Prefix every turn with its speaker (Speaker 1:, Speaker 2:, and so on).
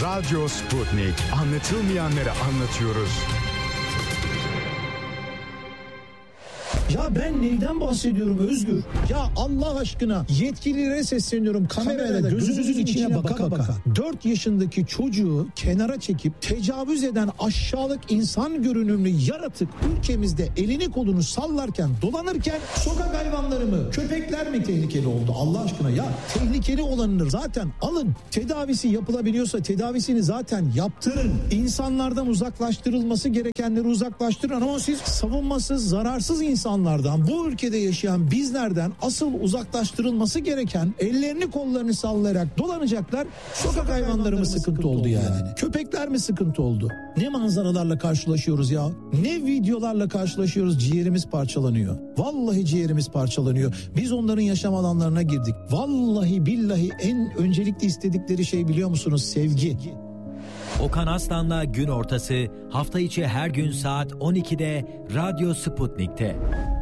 Speaker 1: Radyo Sputnik. Anlatılmayanları anlatıyoruz.
Speaker 2: Ya ben neyden bahsediyorum Özgür? Ya Allah aşkına yetkililere sesleniyorum, kamerayla gözünüzün içine baka baka 4 yaşındaki çocuğu kenara çekip tecavüz eden aşağılık insan görünümlü yaratık ülkemizde elini kolunu sallarken, dolanırken sokak hayvanları mı, köpekler mi tehlikeli oldu Allah aşkına? Ya tehlikeli olanını zaten alın, tedavisi yapılabiliyorsa tedavisini zaten yaptırın. İnsanlardan uzaklaştırılması gerekenleri uzaklaştırın ama siz savunmasız, zararsız insanlardan, bu ülkede yaşayan bizlerden asıl uzaklaştırılması gereken, ellerini kollarını sallayarak dolanacaklar sokak hayvanları mı sıkıntı oldu yani? Köpekler mi sıkıntı oldu? Ne manzaralarla karşılaşıyoruz ya? Ne videolarla karşılaşıyoruz? Ciğerimiz parçalanıyor. Vallahi ciğerimiz parçalanıyor. Biz onların yaşam alanlarına girdik. Vallahi billahi en öncelikli istedikleri şey biliyor musunuz? Sevgi.
Speaker 3: Okan Aslan'la Gün Ortası hafta içi her gün saat 12'de Radyo Sputnik'te.